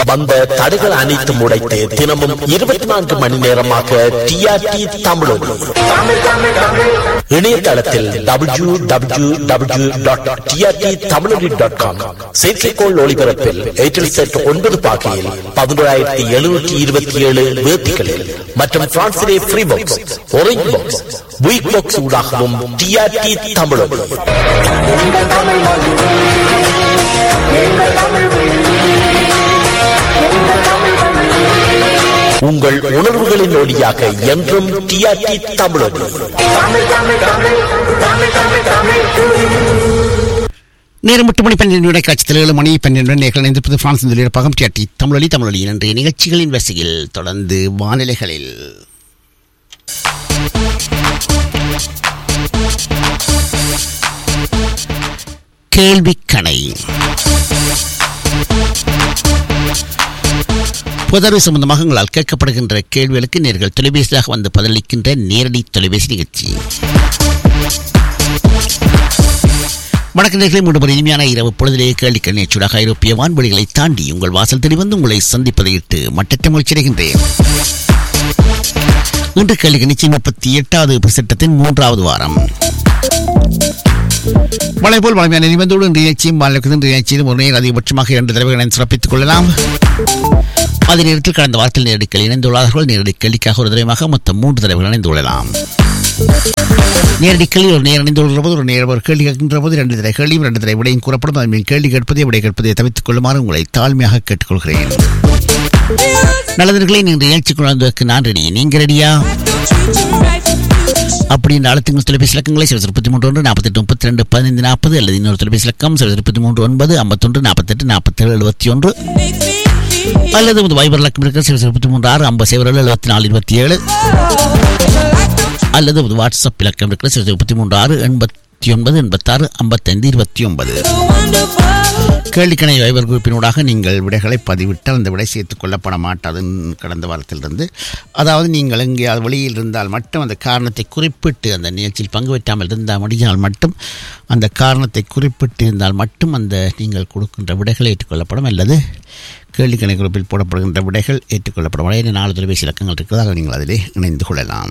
வந்த தடைகள் அனைத்தும் உடைத்து தினமும் 24 மணி நேரமாக டிஆர்டி தமிழொலி இணையதளத்தில் www.trttamiloli.com செயற்கைக்கோள் ஒளிபரப்பில் ஏர்டெல் செட் 9 பாகையில் 11727 வேர்த்திகளில் மற்றும் பிரான்சிலே free box orange box week box ஊடாகவும் டிஆர்டி தமிழொலி உங்கள் உணர்வுகளின் ஒளியாக என்றும் டிஆர்டி தமிழொலி. நேரம் 8 மணி 12 காட்சியில் 7 மணி 12 நேர்கள் இணைந்திருப்பது பிரான்ஸ் ஒலிபரப்பாகும் டிஆர்டி தமிழொலி இன்றைய நிகழ்ச்சிகளின் வரிசையில் தொடர்ந்து வானிலைகளில் கேள்விக்கணை பொதர்வு சம்பந்தமாக உங்களால் கேட்கப்படுகின்ற கேள்விகளுக்கு நேர்கள் தொலைபேசியாக வந்து பதிலளிக்கின்ற நேரடி தொலைபேசி நிகழ்ச்சி. வணக்க நேர்களை மீண்டும் இனிமையான இரவு பொழுதிலேயே கேள்விக்கணை சூடாக ஐரோப்பிய வான்வெளிகளை தாண்டி உங்கள் வாசல் தேடி வந்து உங்களை சந்திப்பதை இட்டு மட்டற்ற மகிழ்ச்சி அடைகின்றேன். இன்று கேள்விக்கணை 38வது பிரசட்டத்தின் 3வது வாரம். வளைபோல் வளமையான நிபந்தோடு நிகழ்ச்சியும் நிகழ்ச்சியிலும் ஒரு நேரம் அதிகபட்சமாக 2 தடவைகளை சிறப்பித்துக் கொள்ளலாம். அதே நேரத்தில் கடந்த வாரத்தில் நேரடி கேள்வி இணைந்துள்ளார்கள். நேரடி கேள்விக்காக ஒரு தடவையாக மொத்தம் 3 தடவைகள் இணைந்து கொள்ளலாம். நேரடி கேள்வி ஒரு நேரம் இணைந்துள்ள போது ஒரு நேரம் ஒரு கேள்வி கேட்கின்ற போது 2 தடவை கேள்வியும் 2 தடவை விடையும் கூறப்படும். அதன் கேள்வி கேட்பதை விடை கேட்பதை தவிர்த்துக் கொள்ளுமாறு உங்களை தாழ்மையாக கேட்டுக்கொள்கிறேன். நல்லதர்களை நீங்கள் நிகழ்ச்சி கொள்வதற்கு நான் ரெடி, நீங்க ரெடியா? அப்படின்னு அழுத்துங்கள் தொலைபேசி இலக்கங்களை 33 48 32 15 40 அல்லது இன்னொரு தொலைபேசி இலக்கம் 33 9 51 48 47 71 அல்லது வைபர் இலக்கம் இருக்கிற 33 6 50 74 27 அல்லது வாட்ஸ்அப் இலக்கம் இருக்கிற 33 6 89 86 55 29. கேள்விக்கணை வைபர் குரூப்பினூடாக நீங்கள் விடைகளை பதிவிட்டால் அந்த விடை சேர்த்துக் கொள்ளப்பட மாட்டாது. கடந்த வாரத்திலிருந்து, அதாவது நீங்கள் எங்கேயாவது வெளியில் இருந்தால் மட்டும் அந்த காரணத்தை குறிப்பிட்டு அந்த நிகழ்ச்சியில் பங்கு பெற்றாமல் இருந்தால் முடிஞ்சால் மட்டும் அந்த காரணத்தை குறிப்பிட்டு இருந்தால் மட்டும் அந்த நீங்கள் கொடுக்கின்ற விடைகள் ஏற்றுக்கொள்ளப்படும் அல்லது கேள்விக்கணை குரூப்பில் போடப்படுகின்ற விடைகள் ஏற்றுக்கொள்ளப்படும். வரைய 4 தொலைபேசி இலக்கங்கள் இருக்கிறதாக நீங்கள் அதிலே இணைந்து கொள்ளலாம்.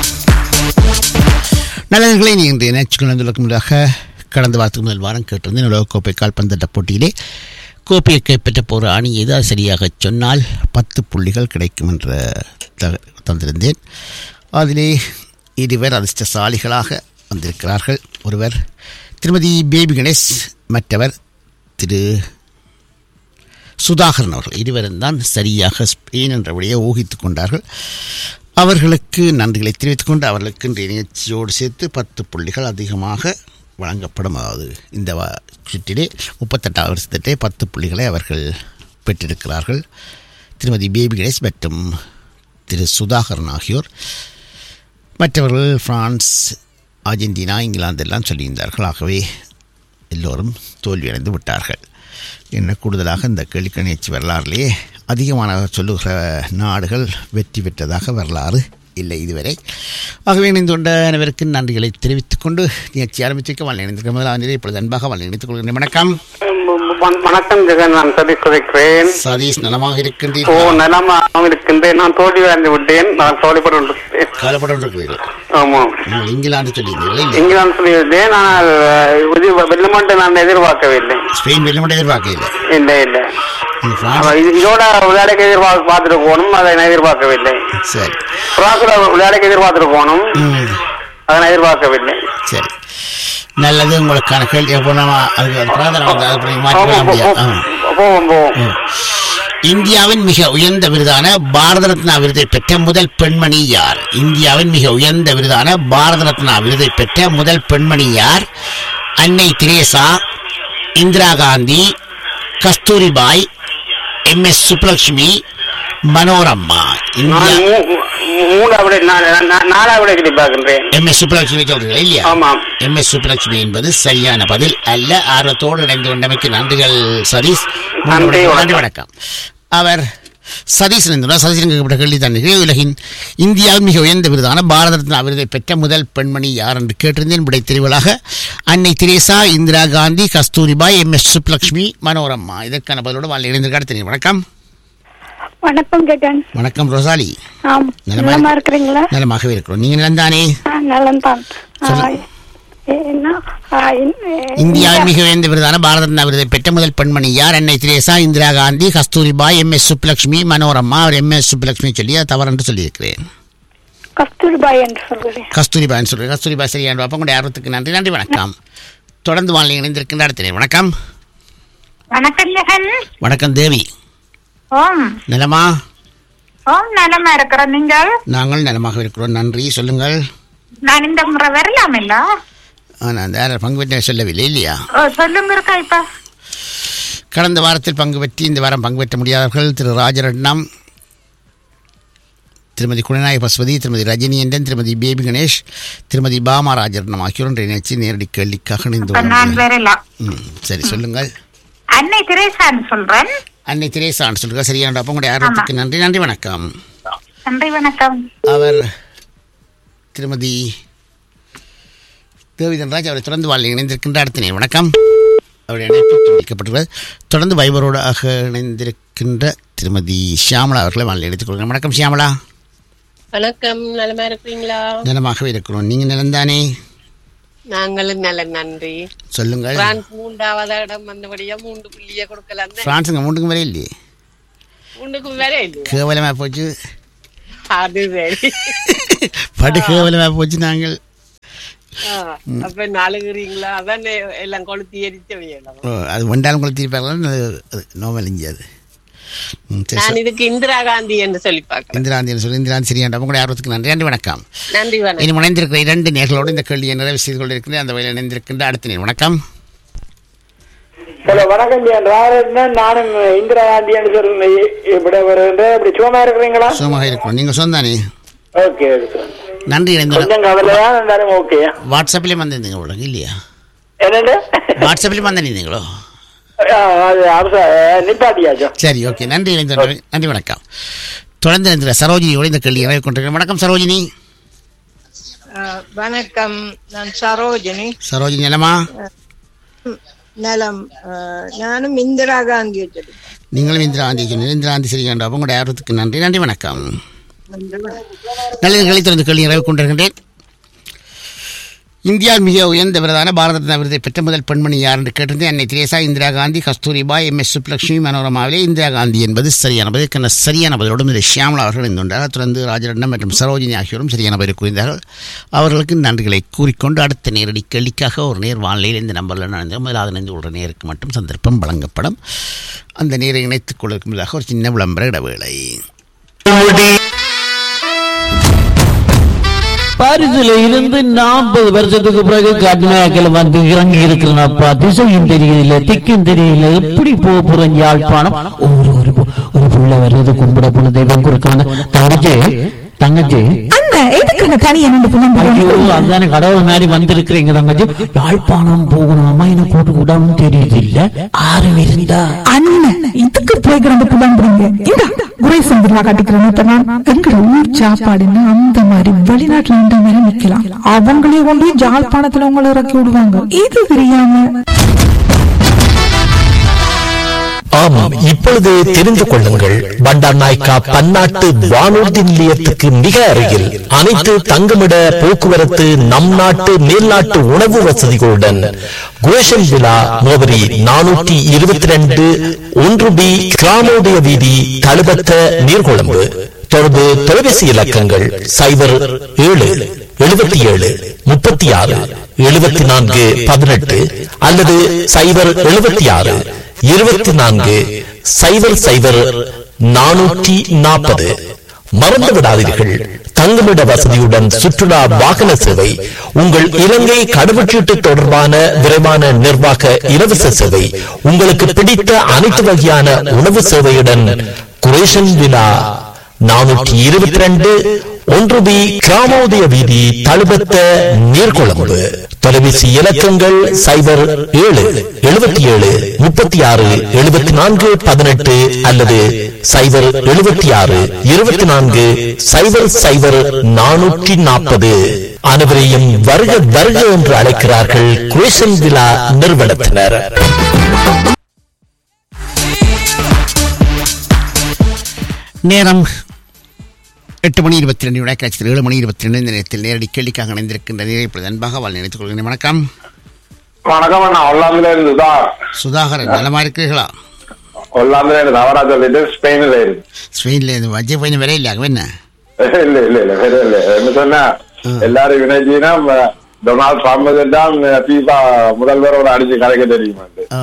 நல்லவர்களை நீங்கள் நிகழ்ச்சிக்கு கடந்த வாரத்துக்கு முதல் வாரம் கேட்டிருந்தேன். உலகக்கோப்பை கால்பந்தாட்ட போட்டியிலே கோப்பையை கைப்பற்ற போகிற அணி எது அது சரியாக சொன்னால் 10 புள்ளிகள் கிடைக்கும் என்ற தந்திருந்தேன். அதிலே 2 அதிர்ஷ்டசாலிகளாக வந்திருக்கிறார்கள். ஒருவர் திருமதி பேபி கணேஷ், மற்றவர் திரு சுதாகரன் அவர்கள். 2 தான் சரியாக ஸ்பெயின் என்ற விடையை ஊகித்துக் கொண்டார்கள். அவர்களுக்கு நன்றிகளை தெரிவித்துக் கொண்டு அவர்களுக்கு இன்றைய நிகழ்ச்சியோடு சேர்த்து 10 புள்ளிகள் அதிகமாக வழங்கப்படும். அதாவது இந்த சுற்றிலே 38வது வருஷத்திலே 10 புள்ளிகளை அவர்கள் பெற்றிருக்கிறார்கள். திருமதி பேபி கணேஷ் மற்றும் திரு சுதாகரன் ஆகியோர். மற்றவர்கள் பிரான்ஸ், அர்ஜென்டினா, இங்கிலாந்து எல்லாம் சொல்லியிருந்தார்கள். ஆகவே எல்லோரும் தோல்வியடைந்து விட்டார்கள். என்ன கூடுதலாக இந்த கேள்விக்கணை வரலாறுலேயே அதிகமான சொல்லுகிற நாடுகள் வெற்றி பெற்றதாக வரலாறு இல்லை இதுவரை. ஆகவே இணைந்து கொண்ட அனைவருக்கு நன்றிகளை தெரிவித்துக் கொண்டு நிகழ்ச்சி ஆரம்பித்திருக்க வாழ் இணைந்திருக்க முதலாக இப்பொழுது அன்பாக வாழ் இணைத்துக் கொள்கிறேன். வணக்கம். வணக்கம் ஜெகன், நான் சதீஷ் குறைக்கிறேன். சதீஷ், நலமாக இருக்கின்றேன்? நலமாக இருக்கின்றேன். நான் தோல்வி அடைந்து விட்டேன். நான் கவலைப்பட்டிருக்கிறீர்கள்? ஆமாம். இங்கிலாந்து சொல்லியிருந்தீர்கள்? இங்கிலாந்து சொல்லியிருந்தேன். ஆனால் வெள்ளமண்டை நான் எதிர்பார்க்கவில்லை. ஸ்பெயின் வெள்ளமண்டை எதிர்பார்க்கவில்லை? இல்லை இல்லை, இதோட விளையாடுக்கு எதிர்பார்த்துட்டு போகணும், அதை நான் எதிர்பார்க்கவில்லை. சரி. பிரான்ஸ்ல விளையாடுக்கு எதிர்பார்த்துட்டு போகணும், அதை நான் எதிர்பார்க்கவில்லை. சரி, நல்லது. உங்களுக்கான கேள்வி இந்தியாவின் மிக உயர்ந்த விருதான பாரத ரத்னா விருதை பெற்ற முதல் பெண்மணி யார்? இந்தியாவின் மிக உயர்ந்த விருதான பாரத ரத்னா விருதை பெற்ற முதல் பெண்மணி யார்? அன்னை Teresa, Indira Gandhi, Kasturibai, MS Subbulakshmi, Manorama. MS Subbulakshmi சொல்றீங்க இல்லையா? MS சுப்புலட்சுமி என்பது சரியான பதில் அல்ல. ஆர்வத்தோடு இணைந்து கொண்டமைக்கு நன்றிகள் சதீஷ். நன்றி, வணக்கம். அவர் சதீஷ் கேள்வி தான். உலகின் இந்தியாவின் மிக உயர்ந்த விருதான பாரத ரத்னா விருதை பெற்ற முதல் பெண்மணி யார் என்று கேட்டிருந்தேன். விடை தெரிவலாக அன்னை தெரேசா, இந்திரா காந்தி, கஸ்தூரிபாய், MS சுப்புலட்சுமி, மனோரம்மா. இதற்கான பதிலோடு வாழ் இணைந்திருக்காரு. தெரியும். வணக்கம். வணக்கம் கேட்டன். வணக்கம் ரோசாலி. ஆம், நலமா இருக்கிறீங்களா? நலமாகவே இருக்கிறோம். நீங்க நலம்தானே? நலம்தான். இந்தியாவின் மிக உயர்ந்த விருதான பாரத ரத்னா விருதை பெற்ற முதல் பெண்மணி யார்? அன்னை தெரேசா, இந்திரா காந்தி, கஸ்தூரிபாய், MS சுப்புலட்சுமி, மனோரமா. அவர் MS சுப்புலட்சுமி சொல்லி அது தவறு என்று சொல்லியிருக்கிறேன். கஸ்தூரிபாய் என்று சொல்கிறேன். கஸ்தூரிபாய் சொல்றேன். கஸ்தூரிபாய் சரியான அப்ப உங்களுடைய ஆர்வத்துக்கு நன்றி. நன்றி, வணக்கம். தொடர்ந்து வாழ்க்கை இணைந்திருக்கின்ற அடுத்த வணக்கம். வணக்கம். வணக்கம் தேவி. ஓம் நலமா? ஓம் நலமா இருக்கிறோம். நீங்கள்? நாங்கள் நலமாக இருக்கிறோம். நன்றி. சொல்லுங்கள். நான் இந்த முறை வரலாம் இல்ல? நான் பங்கு பெற்ற சொல்லவில்லை இல்லையா? சொல்லுங்க இருக்கா. இப்ப கடந்த வாரத்தில் பங்கு பெற்றி இந்த வாரம் பங்கு பெற்ற முடியாதவர்கள் திரு ராஜரட்னம், திருமதி குணநாயக பசுபதி, திருமதி ரஜினியண்டன், திருமதி பேபி கணேஷ், திருமதி பாமா ராஜரட்னம் ஆகியோர் நினைச்சு நேரடி கேள்விக்காக இணைந்து. சரி, சொல்லுங்கள். அன்னை திரேசான்னு சொல்றேன். அன்னை திரேசான்னு சொல்லுங்க. சரியான அப்ப உங்களுடைய ஆர்வத்துக்கு நன்றி. நன்றி, வணக்கம். நன்றி, வணக்கம். அவர் திருமதி தேவிதன்ராஜ் அவரை தொடர்ந்து வாழ்க்கை இணைந்திருக்கின்ற அடுத்த வணக்கம். அவருடைய இணைப்பு துண்டிக்கப்பட்டுள்ளது. தொடர்ந்து வைபரோடாக இணைந்திருக்கின்ற திருமதி ஷியாமலா அவர்களை வாழ்க்கை எடுத்துக் கொள்கிறேன். வணக்கம் ஷியாமலா. வணக்கம். நலமா இருக்கிறீங்களா? நலமாகவே இருக்கிறோம். நீங்க நலம்தானே? நாங்களும் நல்ல நன்றி. சொல்லுங்கள். பிரான்ஸ் 3வது இடம் வந்தபடியா 3 புள்ளியே கொடுக்கலாம். பிரான்ஸுங்க 3க்கும் வரை இல்லையே. 3க்கும் வரை இல்லையா? கேவலமா போச்சு. அது சரி. படு கேவலமா போச்சு. நாங்கள் அப்ப நாளுகிறீங்களா? அதான் எல்லாம் கொளுத்தி எரிச்ச அது ஒன்றாலும் கொளுத்திருப்பாங்களா? நோமல் இஞ்சாது. நான் இதுக்கு இந்திரா காந்தி என்று சொல்லி பார்க்கிறேன். இந்திரா காந்தி சொல்லி இந்திரா காந்தி சரியான உங்களுடைய ஆர்வத்துக்கு நன்றி. நன்றி, வணக்கம். நன்றி, வணக்கம். இனி இணைந்திருக்கிற 2 நேர்களோடு இந்த கேள்வியை நிறைவு செய்து கொண்டிருக்கின்ற அந்த வகையில் இணைந்திருக்கின்ற அடுத்த நேர். வணக்கம். ஹலோ, வணக்கம். நானும் இந்திரா காந்தி என்று சொல்லி இப்படி வருகின்ற இப்படி சுகமா இருக்கிறீங்களா? சுகமாக இருக்கிறோம். நீங்க சொந்தானே? ஓகே, நன்றி. ஓகே. வாட்ஸ்அப்லயும் வந்திருந்தீங்க உங்களுக்கு இல்லையா? என்னண்டு வாட்ஸ்அப்லயும் வந்திருந்தீங்களோ? சரி, ஓகே. நன்றி. நன்றி, வணக்கம். தொடர்ந்து இந்த சரோஜினியோடு இந்த கேள்வி நிறைவு கொண்டிருக்கிறேன். வணக்கம் சரோஜினி. வணக்கம். நான் சரோஜினி. சரோஜினி நலமா? நலம். நானும் இந்திரா காந்தி. நீங்களும் இந்திரா காந்தி சொன்னீங்க. இந்திரா காந்தி சரியாண்டா உங்களுடைய ஆர்வத்துக்கு நன்றி. நன்றி, வணக்கம். நல்ல தொடர்ந்து கேள்வி நிறைவு கொண்டிருக்கின்றேன். இந்தியாவில் மிக உயர்ந்த விருதான பாரத ரத்னா விருதை பெற்ற முதல் பெண்மணி யார் என்று கேட்டிருந்தேன். அன்னை தெரேசா, இந்திரா காந்தி, கஸ்தூரிபாய், MS சுப்புலட்சுமி, மனோரமாவிலே இந்திரா காந்தி என்பது சரியான பதில். சரியான பதிலோடும் இதில் ஷியாமலா அவர்கள் இணைந்துள்ளார்கள். தொடர்ந்து ராஜரட்னம் மற்றும் சரோஜினி ஆகியோரும் சரியான பதில் கூறினார்கள். அவர்களுக்கு நன்றிகளை கூறிக்கொண்டு அடுத்த நேரடி கேள்விக்காக ஒரு நேர் வானிலையில் இந்த நம்பரில் நடந்த முதலாவது இணைந்து கொள்கிற நேருக்கு மட்டும் சந்தர்ப்பம் வழங்கப்படும். அந்த நேரை இணைத்துக் கொள்வதற்கு முன்னதாக ஒரு சின்ன விளம்பர இடைவேளை. பாரிஸ்ல இருந்து 40 வருஷத்துக்கு பிறகு கர்நாடகாவில் வந்து இறங்கி இருக்கிறனப்பா. திசையும் தெரியல, திக்கும் தெரியல, எப்படி போக போறேன் யாழ்ப்பாணம். ஒரு புள்ள வருது, கும்பிட போன தெய்வம் கொடுக்க தங்கச்சி அதான கடவுள் மாதிரி வந்திருக்கிறீங்க தங்கச்சி. யாழ்ப்பாணம் போகணுமா எனக்கு கூட்டு கூடாம தெரியுது இல்ல. ஆறு இருந்தா அண்ணன் இதுக்கு போய் கிடந்து புலம்புறீங்க. இந்த குறை சந்திரா காட்டிக்கிறேன். எங்க ஊர் சாப்பாடுன்னு அந்த மாதிரி வெளிநாட்டுல இந்த மாதிரி நிக்கலாம். அவங்களே கொண்டு யாழ்ப்பாணத்துல உங்களை இறக்கி விடுவாங்க. இது தெரியாம. ஆமாம், இப்பொழுது தெரிந்து கொள்ளுங்கள். பண்டார் நாயக்கா பன்னாட்டு வானூர்தி நிலையத்துக்கு மிக அருகில் அனைத்து தங்குமிட போக்குவரத்து, நம் நாட்டு மேல்நாட்டு உணவு வசதிகளுடன் குரேஷன் விழா முகவரி 422 1B கிராமோதய வீதி, தழுபத்த நீர்கொழும்பு. தொடர்பு தொலைபேசி இலக்கங்கள் 07 77 36 74 18 அல்லது 076 24 00 440. மறந்து விடாதீர்கள், தங்குமிட வசதியுடன் சுற்றுலா வாகன சேவை, உங்கள் இலங்கை கடவுச்சீட்டு தொடர்பான விரைவான நிர்வாக இலவச சேவை, உங்களுக்கு பிடித்த அனைத்து வகையான உணவு சேவையுடன் குரேஷன் விழா 422 1B கிராமோதய வீதி, தழுபத்த நீர்கொழும்பு. தொலைபேசி இலக்கங்கள் 07 77 36 74 18 அல்லது 076 24 00 440. அனைவரையும் வருக வருக என்று அழைக்கிறார்கள் குரேஷன் விழா நிறுவனத்தினர். நேரம் 8:22 காட்சியில் 7:22 இந்த நேரத்தில் நேரடி கேள்விக்காக இணைந்திருக்கின்ற நேரடி அன்பாக வாழ் நினைத்துக் கொள்கிறேன். வணக்கம். வணக்கம் அண்ணா, ஒல்லாந்தில இருந்துதா சுதாகரன், நலமா இருக்கிறீர்களா? ஒல்லாந்தில இருந்து தவறா சொல்லிட்டு ஸ்பெயின்ல இருந்து. ஸ்பெயின்ல இருந்து வஜ்ஜ பையன் வர இல்லையா? என்ன இல்ல இல்ல இல்ல வேற இல்ல என்ன சொன்னா எல்லாரும் வினைச்சினா டொனால்ட் ட்ரம்ப் தான் FIFA முதல்வரோட அடிச்சு கலைக்க தெரியுமா?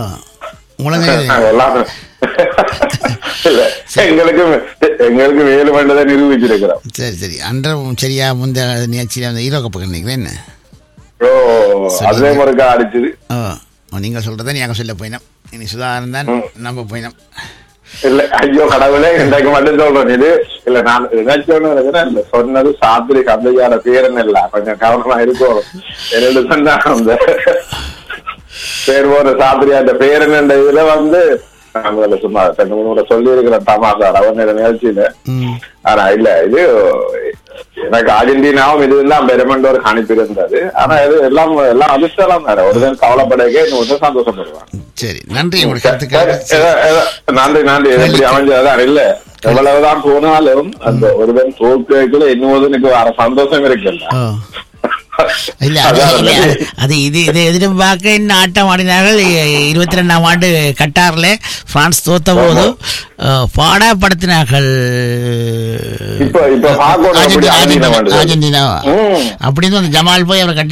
எங்களுக்கு வேலு வேண்டதை நிரூபிச்சிருக்கிறோம். சரி சரி. அன்றும் சரியா முந்த நிகழ்ச்சியில் ஹீரோ கப்பு நினைக்கிறேன். என்ன அதே முறைக்கா அடிச்சது. நீங்கள் சொல்றதை நீங்க சொல்ல போயினோம். இனி சுதாகரன் தான் நம்ப போயினோம். இல்ல ஐயோ கடவுளே, இன்றைக்கு மட்டும் சொல்றேன். இது இல்ல நான் நினைச்சோன்னு சொன்னது சாத்திரி கந்தையார பேருன்னு இல்ல, கொஞ்சம் கவனமா இருக்கும். என்னோட சொன்னா அந்த பேர் போற சாத்திரியாட்ட பேருன்னு இதுல சும்மா 2-3 சொல்லி இருக்கிற தமாசார் அவங்க நிகழ்ச்சியில. ஆனா இல்ல இது எனக்கு அர்ஜென்டினாவும் இதுதான் பெருமண்ட ஒரு கணிப்பு இருந்தது. ஆனா இது எல்லாம் அதிர்ஷ்டம் தானே. ஒருதான் கவலைப்படைக்க இன்னொரு சந்தோஷப்படுவான். சரி, நன்றி. நன்றி நன்றி. எப்படி அமைஞ்சதான் இல்ல, எவ்வளவுதான் போனாலும் அந்த ஒருவன் தோற்கல இன்னொருவனுக்கு வர சந்தோஷம் இருக்குல்ல. இல்ல அது இது எதிர்பார்க்க இன்னும் ஆட்டம் ஆடினார்கள். 22ஆம் ஆண்டு கட்டார்ல பிரான்ஸ் தோத்த போது பாடப்படுத்தினார்கள் அர்ஜென்டினா. அப்படின்னு ஜமால் போய் அவரை கட்டி